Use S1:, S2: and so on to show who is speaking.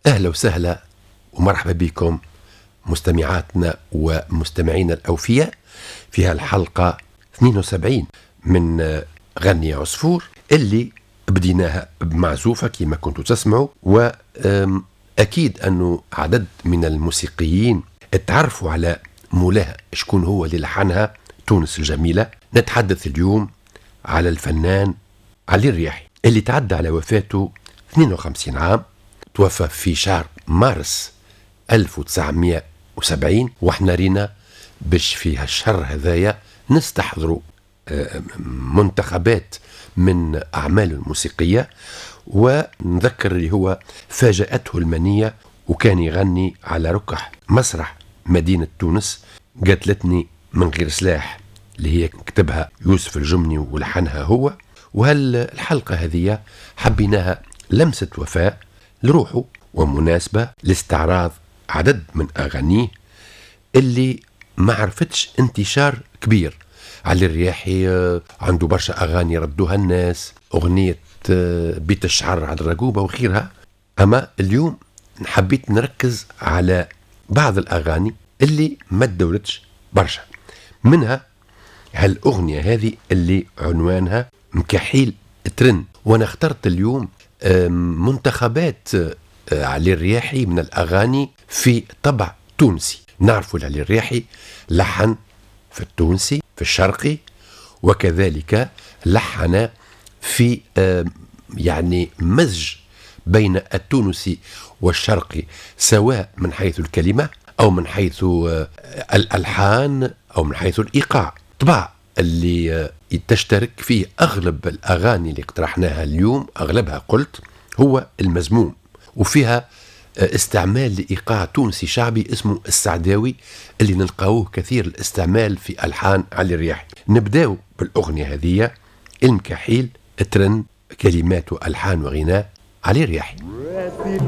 S1: أهلا وسهلا ومرحبا بكم مستمعاتنا ومستمعينا الأوفياء في هالحلقة 72 من غني عصفور اللي بديناها بمعزوفة كما كنتوا تسمعوا. وأكيد أنه عدد من الموسيقيين اتعرفوا على مولاها شكون هو اللي لحنها، تونس الجميلة. نتحدث اليوم على الفنان علي الرياحي اللي تعدى على وفاته 52 عام، توفى في شهر مارس 1970. واحنا رينا باش في هالشهر هذايا نستحضروا منتخبات من أعماله الموسيقية، ونذكر اللي هو فاجأته المنية وكان يغني على ركح مسرح مدينة تونس. قتلتني من غير سلاح اللي هي كتبها يوسف الجمني ولحنها هو. وهالحلقة هذه حبيناها لمسة وفاء لروحه ومناسبة لاستعراض عدد من أغانيه اللي ما عرفتش انتشار كبير. علي الرياحي عنده برشا أغاني ردوها الناس، أغنية بيت الشعر على الرقوبة وغيرها. أما اليوم حبيت نركز على بعض الأغاني اللي ما تدورتش برشا، منها هالأغنية هذه اللي عنوانها مكحيل ترن. وأنا اخترت اليوم منتخبات علي الرياحي من الأغاني في طبع تونسي. نعرفوا علي الرياحي لحن في التونسي في الشرقي، وكذلك لحن في يعني مزج بين التونسي والشرقي، سواء من حيث الكلمة أو من حيث الألحان أو من حيث الإيقاع. طبعا اللي تشترك فيه أغلب الأغاني اللي اقترحناها اليوم، أغلبها قلت هو المزموم، وفيها استعمال لإيقاع تونسي شعبي اسمه السعداوي اللي نلقاوه كثير الاستعمال في ألحان علي الرياحي. نبداو بالأغنية هذه المكحيل ترن، كلمات وألحان وغناء علي الرياحي.